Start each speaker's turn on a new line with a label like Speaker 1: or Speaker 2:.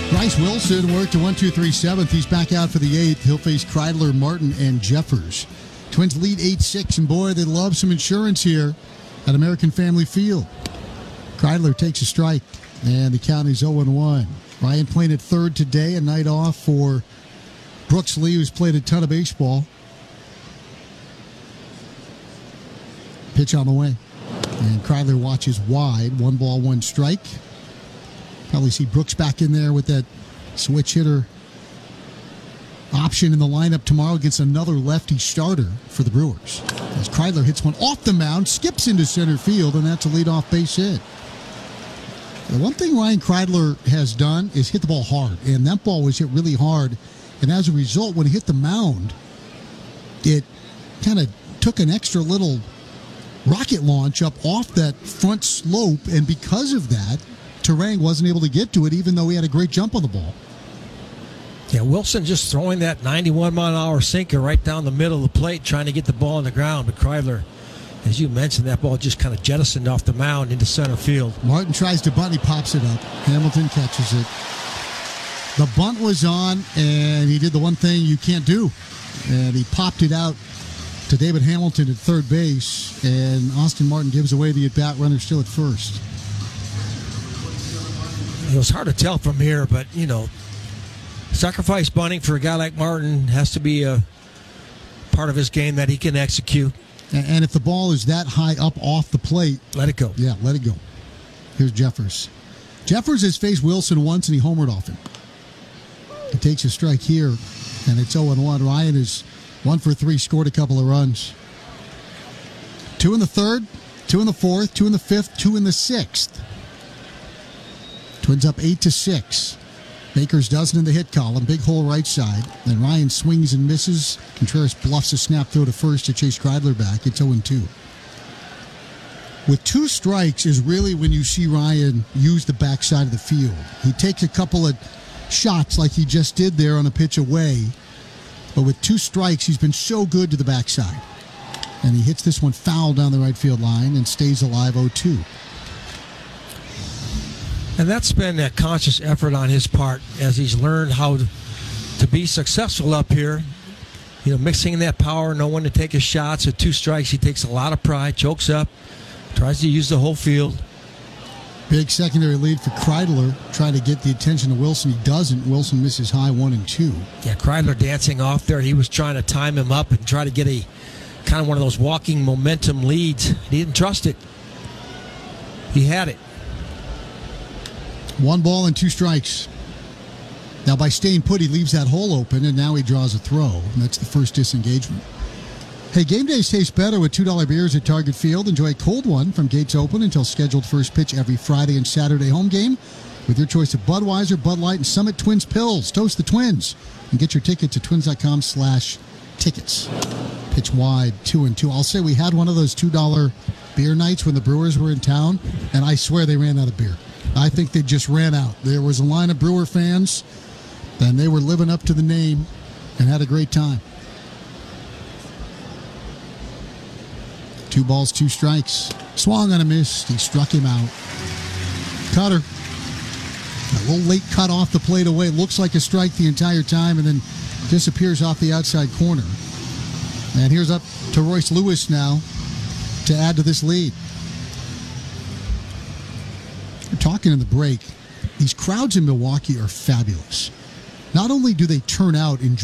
Speaker 1: Bryce Wilson worked a 1-2-3 7th. He's back out for the 8th. He'll face Kreidler, Martin, and Jeffers. Twins lead 8-6, and boy, they love some insurance here at American Family Field. Kreidler takes a strike, and the count is 0-1. Ryan playing at third today, a night off for Brooks Lee, who's played a ton of baseball. Pitch on the way. And Kreidler watches wide. 1-1 strike. Probably see Brooks back in there with that switch hitter option in the lineup tomorrow against another lefty starter for the Brewers. As Kreidler hits one off the mound, skips into center field, and that's a leadoff base hit. The one thing Ryan Kreidler has done is hit the ball hard, and that ball was hit really hard. And as a result, when he hit the mound, it kind of took an extra little rocket launch up off that front slope, and because of that, Turang wasn't able to get to it, even though he had a great jump on the ball.
Speaker 2: Yeah, Wilson just throwing that 91-mile-an-hour sinker right down the middle of the plate, trying to get the ball on the ground. But Kreidler, as you mentioned, that ball just kind of jettisoned off the mound into center field.
Speaker 1: Martin tries to bunt, he pops it up. Hamilton catches it. The bunt was on, and he did the one thing you can't do. And he popped it out to David Hamilton at third base, and Austin Martin gives away the at-bat, runner still at first.
Speaker 2: It was hard to tell from here, but, you know, sacrifice bunting for a guy like Martin has to be a part of his game that he can execute.
Speaker 1: And if the ball is that high up off the plate,
Speaker 2: let it go.
Speaker 1: Yeah, let it go. Here's Jeffers. Jeffers has faced Wilson once, and he homered off him. He takes a strike here, and it's 0-1. Ryan is 1 for 3, scored a couple of runs. 2 in the third, 2 in the fourth, 2 in the fifth, 2 in the sixth. Twins up 8-6. Baker's dozen in the hit column, big hole right side. Then Ryan swings and misses. Contreras bluffs a snap throw to first to chase Kreidler back. It's 0-2. With 2 strikes is really when you see Ryan use the backside of the field. He takes a couple of shots like he just did there on a pitch away. But with 2 strikes, he's been so good to the backside. And he hits this one foul down the right field line and stays alive 0-2.
Speaker 2: And that's been a conscious effort on his part as he's learned how to be successful up here. You know, mixing that power, know when to take his shots. At 2 strikes, he takes a lot of pride, chokes up, tries to use the whole field.
Speaker 1: Big secondary lead for Kreidler, trying to get the attention of Wilson. He doesn't. Wilson misses high 1-2.
Speaker 2: Yeah, Kreidler dancing off there. He was trying to time him up and try to get a kind of one of those walking momentum leads. He didn't trust it. He had it.
Speaker 1: 1 ball and 2 strikes. Now, by staying put, he leaves that hole open, and now he draws a throw. And that's the first disengagement. Hey, game days taste better with $2 beers at Target Field. Enjoy a cold one from gates open until scheduled first pitch every Friday and Saturday home game with your choice of Budweiser, Bud Light, and Summit Twins Pills. Toast the Twins and get your tickets at twins.com/tickets. Pitch wide, 2-2. I'll say we had one of those $2 beer nights when the Brewers were in town, and I swear they ran out of beer. I think they just ran out. There was a line of Brewer fans, and they were living up to the name and had a great time. 2 balls, 2 strikes. Swung on a miss. He struck him out. Cutter. A little late cut off the plate away. Looks like a strike the entire time and then disappears off the outside corner. And here's up to Royce Lewis now to add to this lead. We're talking in the break. These crowds in Milwaukee are fabulous. Not only do they turn out in